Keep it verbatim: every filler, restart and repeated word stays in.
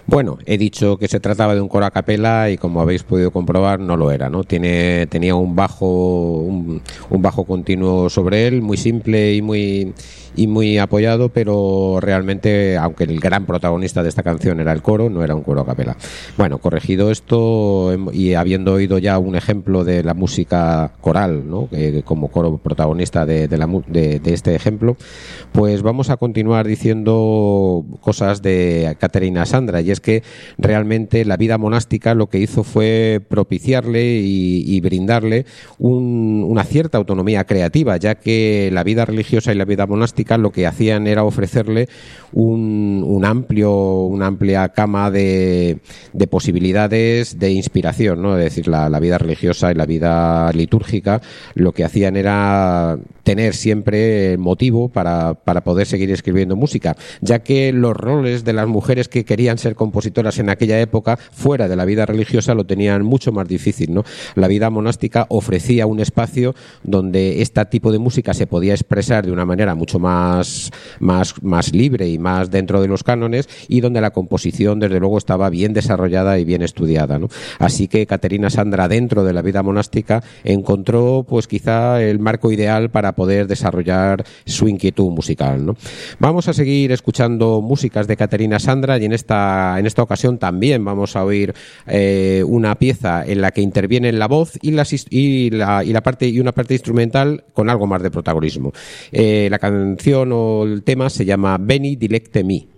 Bueno, he dicho que se trataba de un coro a capela y como habéis podido comprobar no lo era, ¿no? Tiene, tenía un bajo, un, un bajo continuo sobre él, muy simple y muy y muy apoyado, pero realmente, aunque el gran protagonista de esta canción era el coro, no era un coro a capela. Bueno, corregido esto y habiendo oído ya un ejemplo de la música coral, ¿no? Que, como coro protagonista de, de, la, de, de este ejemplo, pues vamos a continuar diciendo cosas de Caterina Sandra, y es que realmente la vida monástica lo que hizo fue propiciarle y, y brindarle un, una cierta autonomía creativa, ya que la vida religiosa y la vida monástica lo que hacían era ofrecerle un, un amplio, una amplia cama de, de posibilidades de inspiración, ¿no? Es decir, la, la vida religiosa y la vida litúrgica lo que hacían era tener siempre motivo para, para poder seguir escribiendo música, ya que los roles de las mujeres que querían ser compositoras en aquella época, fuera de la vida religiosa, lo tenían mucho más difícil, ¿no? La vida monástica ofrecía un espacio donde este tipo de música se podía expresar de una manera mucho más, más, más libre y más dentro de los cánones, y donde la composición, desde luego, estaba bien desarrollada y bien estudiada, ¿no? Así que Caterina Sandra, dentro de la vida monástica, encontró, pues quizá, el marco ideal para poder desarrollar su inquietud musical, ¿no? Vamos a seguir escuchando músicas de Caterina Sandra, y en esta, en esta ocasión también vamos a oír eh, una pieza en la que interviene la voz y, las, y, la, y, la parte, y una parte instrumental con algo más de protagonismo. Eh, la canción o el tema se llama Veni Dilecte Mi.